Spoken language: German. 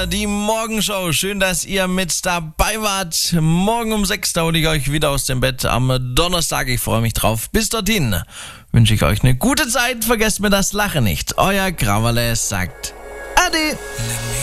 hier die Morgenshow. Schön, dass ihr mit dabei wart. Morgen um 6 da hole ich euch wieder aus dem Bett am Donnerstag. Ich freue mich drauf. Bis dorthin wünsche ich euch eine gute Zeit. Vergesst mir das Lachen nicht. Euer Krawale sagt Ade.